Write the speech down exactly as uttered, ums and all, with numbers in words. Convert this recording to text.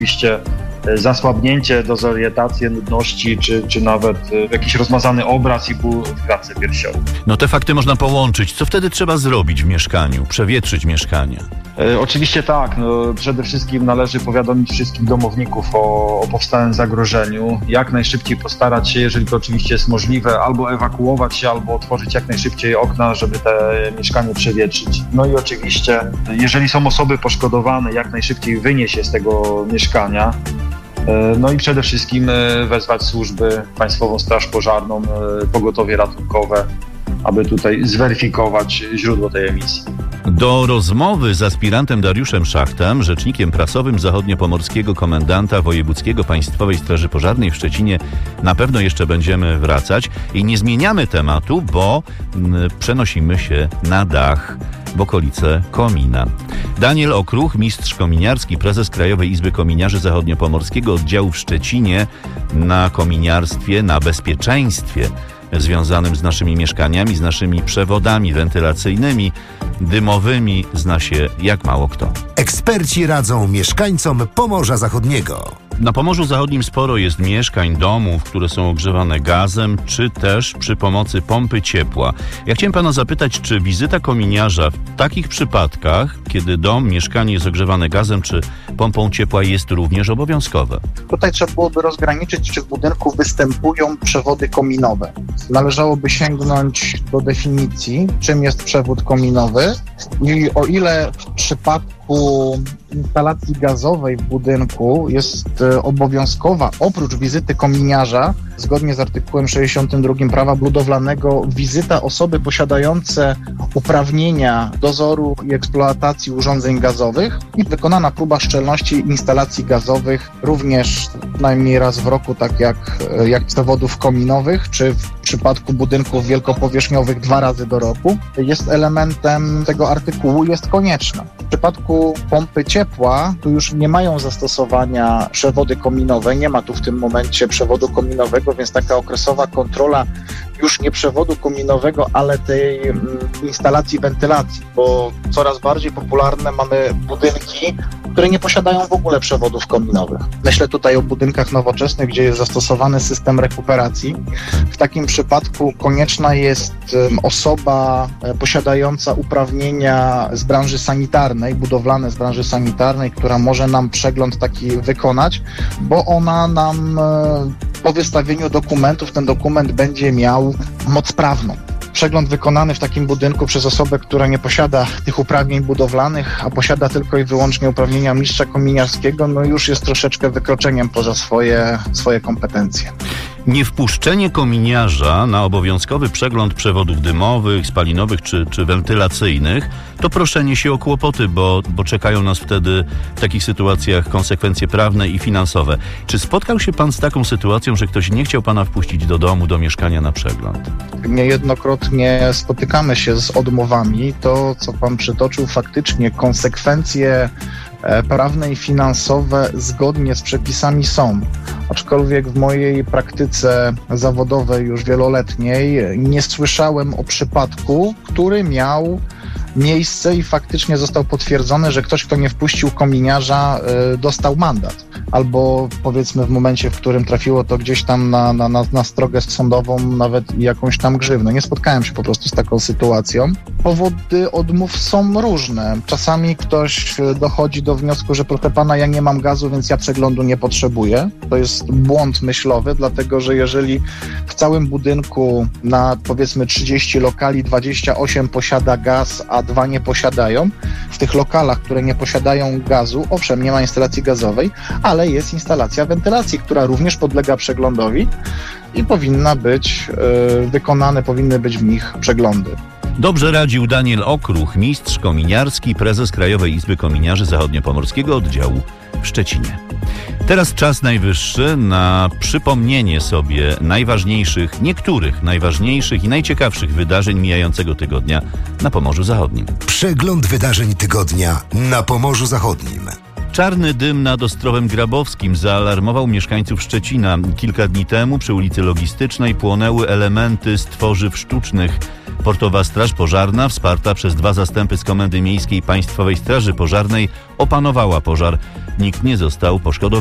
oczywiście zasłabnięcie, dezorientację, nudności, czy, czy nawet jakiś rozmazany obraz i ból w klatce piersiowej. No te fakty można połączyć. Co wtedy trzeba zrobić w mieszkaniu? Przewietrzyć mieszkanie? E, oczywiście tak. No, przede wszystkim należy powiadomić wszystkich domowników o, o powstałym zagrożeniu. Jak najszybciej postarać się, jeżeli to oczywiście jest możliwe, albo ewakuować się, albo otworzyć jak najszybciej okna, żeby te mieszkanie przewietrzyć. No i oczywiście, jeżeli są osoby poszkodowane, jak najszybciej wynieść je z tego mieszkania. No i przede wszystkim wezwać służby, Państwową Straż Pożarną, pogotowie ratunkowe, aby tutaj zweryfikować źródło tej emisji. Do rozmowy z aspirantem Dariuszem Szachtem, rzecznikiem prasowym zachodniopomorskiego komendanta wojewódzkiego Państwowej Straży Pożarnej w Szczecinie, na pewno jeszcze będziemy wracać i nie zmieniamy tematu, bo m, przenosimy się na dach w okolice komina. Daniel Okruch, mistrz kominiarski, prezes Krajowej Izby Kominiarzy Zachodniopomorskiego oddziału w Szczecinie, na kominiarstwie, na bezpieczeństwie związanym z naszymi mieszkaniami, z naszymi przewodami wentylacyjnymi, dymowymi zna się jak mało kto. Eksperci radzą mieszkańcom Pomorza Zachodniego. Na Pomorzu Zachodnim sporo jest mieszkań, domów, które są ogrzewane gazem, czy też przy pomocy pompy ciepła. Ja chciałem pana zapytać, czy wizyta kominiarza w takich przypadkach, kiedy dom, mieszkanie jest ogrzewane gazem czy pompą ciepła, jest również obowiązkowe? Tutaj trzeba byłoby rozgraniczyć, czy w budynku występują przewody kominowe. Należałoby sięgnąć do definicji, czym jest przewód kominowy i o ile w przypadku instalacji gazowej w budynku jest obowiązkowa, oprócz wizyty kominiarza, zgodnie z artykułem sześćdziesiątym drugim prawa budowlanego, wizyta osoby posiadające uprawnienia dozoru i eksploatacji urządzeń gazowych i wykonana próba szczelności instalacji gazowych również najmniej raz w roku, tak jak, jak przewodów kominowych, czy w przypadku budynków wielkopowierzchniowych dwa razy do roku, jest elementem tego artykułu, jest konieczna. W przypadku pompy ciepła tu już nie mają zastosowania przewody kominowe, nie ma tu w tym momencie przewodu kominowego, więc taka okresowa kontrola już nie przewodu kominowego, ale tej mm, instalacji wentylacji, bo coraz bardziej popularne mamy budynki, które nie posiadają w ogóle przewodów kominowych. Myślę tutaj o budynkach nowoczesnych, gdzie jest zastosowany system rekuperacji. W takim przypadku konieczna jest um, osoba e, posiadająca uprawnienia z branży sanitarnej, budowlane z branży sanitarnej, która może nam przegląd taki wykonać, bo ona nam e, po wystawieniu dokumentów ten dokument będzie miał moc prawną. Przegląd wykonany w takim budynku przez osobę, która nie posiada tych uprawnień budowlanych, a posiada tylko i wyłącznie uprawnienia mistrza kominiarskiego, no już jest troszeczkę wykroczeniem poza swoje, swoje kompetencje. Niewpuszczenie kominiarza na obowiązkowy przegląd przewodów dymowych, spalinowych czy, czy wentylacyjnych to proszenie się o kłopoty, bo, bo czekają nas wtedy w takich sytuacjach konsekwencje prawne i finansowe. Czy spotkał się pan z taką sytuacją, że ktoś nie chciał pana wpuścić do domu, do mieszkania na przegląd? Niejednokrotnie spotykamy się z odmowami. To, co pan przytoczył, faktycznie konsekwencje prawne i finansowe zgodnie z przepisami są. Aczkolwiek w mojej praktyce zawodowej już wieloletniej nie słyszałem o przypadku, który miał miejsce i faktycznie został potwierdzony, że ktoś, kto nie wpuścił kominiarza, y, dostał mandat. Albo powiedzmy w momencie, w którym trafiło to gdzieś tam na, na, na, na strogę sądową, nawet i jakąś tam grzywnę. Nie spotkałem się po prostu z taką sytuacją. Powody odmów są różne. Czasami ktoś dochodzi do wniosku, że proszę pana, ja nie mam gazu, więc ja przeglądu nie potrzebuję. To jest błąd myślowy, dlatego że jeżeli w całym budynku na powiedzmy trzydzieści lokali dwadzieścia osiem posiada gaz, a dwa nie posiadają, w tych lokalach, które nie posiadają gazu, owszem, nie ma instalacji gazowej, ale jest instalacja wentylacji, która również podlega przeglądowi i powinna być yy, wykonane, powinny być w nich przeglądy. Dobrze radził Daniel Okruch, mistrz kominiarski, prezes Krajowej Izby Kominiarzy Zachodniopomorskiego oddziału w Szczecinie. Teraz czas najwyższy na przypomnienie sobie najważniejszych, niektórych najważniejszych i najciekawszych wydarzeń mijającego tygodnia na Pomorzu Zachodnim. Przegląd wydarzeń tygodnia na Pomorzu Zachodnim. Czarny dym nad Ostrowem Grabowskim zaalarmował mieszkańców Szczecina. Kilka dni temu przy ulicy Logistycznej płonęły elementy z tworzyw sztucznych. Portowa Straż Pożarna, wsparta przez dwa zastępy z Komendy Miejskiej Państwowej Straży Pożarnej, opanowała pożar. Nikt nie został poszkodowany.